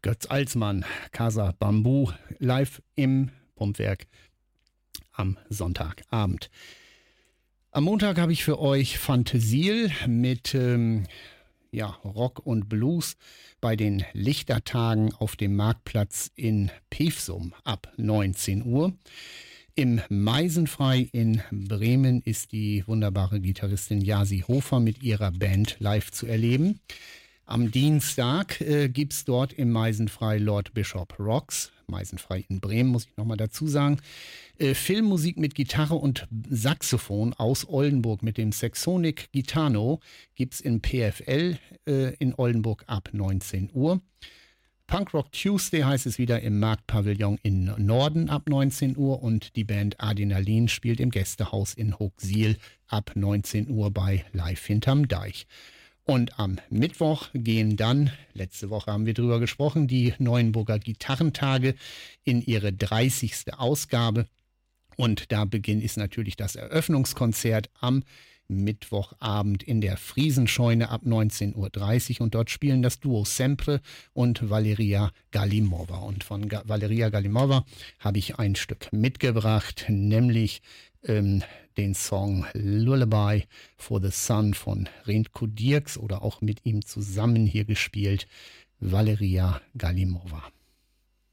Götz Alsmann, Casa Bambu, live im Pumpwerk am Sonntagabend. Am Montag habe ich für euch Fantasil mit Rock und Blues bei den Lichtertagen auf dem Marktplatz in Pevsum ab 19 Uhr. Im Meisenfrei in Bremen ist die wunderbare Gitarristin Yasi Hofer mit ihrer Band live zu erleben. Am Dienstag gibt's dort im Meisenfrei Lord Bishop Rocks. Meisenfrei in Bremen, muss ich nochmal dazu sagen. Filmmusik mit Gitarre und Saxophon aus Oldenburg mit dem Saxonic Gitano gibt's im PFL in Oldenburg ab 19 Uhr. Punkrock Tuesday heißt es wieder im Marktpavillon in Norden ab 19 Uhr und die Band Adrenalin spielt im Gästehaus in Hochsiel ab 19 Uhr bei Live hinterm Deich. Und am Mittwoch gehen dann, letzte Woche haben wir drüber gesprochen, die Neuenburger Gitarrentage in ihre 30. Ausgabe. Und da ist natürlich das Eröffnungskonzert am Mittwochabend in der Friesenscheune ab 19.30 Uhr. Und dort spielen das Duo Sempre und Valeria Galimova. Und von Valeria Galimova habe ich ein Stück mitgebracht, nämlich den Song Lullaby for the Sun von Renko Dirks oder auch mit ihm zusammen hier gespielt, Valeria Galimova.